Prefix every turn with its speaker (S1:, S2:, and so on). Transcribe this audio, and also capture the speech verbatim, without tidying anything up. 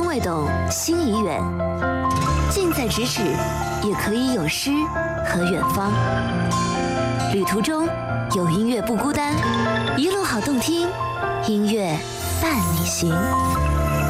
S1: 未懂，心已远。近在咫尺，也可以有诗和远方。旅途中有音乐不孤单，一路好动听，音乐伴你行。